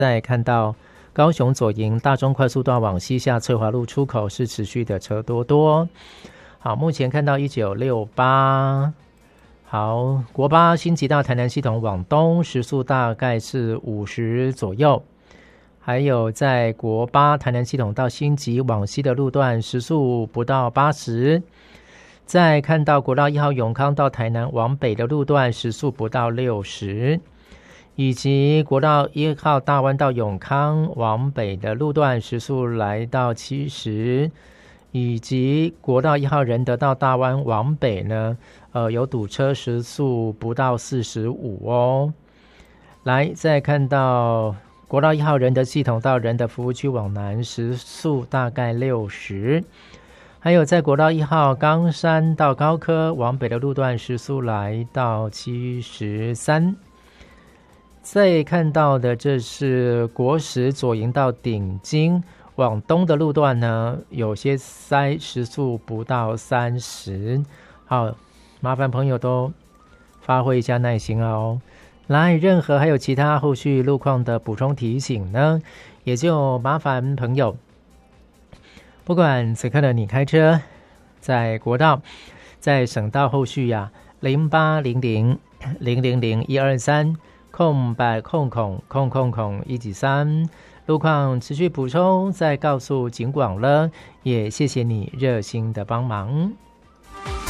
再看到高雄左营大中快速道往西下翠华路出口是持续的车多。好，目前看到1968。好，国八新吉到台南系统往东时速大概是50左右，还有在国八台南系统到新吉往西的路段时速不到80。再看到国道1号永康到台南往北的路段时速不到60，以及国道1号大湾到永康往北的路段时速来到70，以及国道1号仁德到大湾往北呢，有堵车时速不到45哦。来，再看到国道1号仁德系统到仁德服务区往南时速大概60，还有在国道1号冈山到高科往北的路段时速来到73。再看到的这是国十左营到顶金往东的路段呢，有些塞时速不到30。好，麻烦朋友都发挥一下耐心哦。来，任何还有其他后续路况的补充提醒呢，也就麻烦朋友，不管此刻的你开车在国道在省道后续呀，0800000123空白空193路况持续补充，再告诉警广了，也谢谢你热心的帮忙。